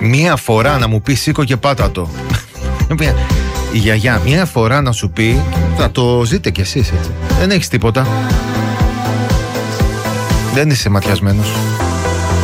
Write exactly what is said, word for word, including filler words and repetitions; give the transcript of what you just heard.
μία φορά να μου πει σήκω και πάτα το. Η γιαγιά μία φορά να σου πει, θα το ζείτε κι εσείς έτσι. Δεν έχεις τίποτα. Δεν είσαι ματιασμένος.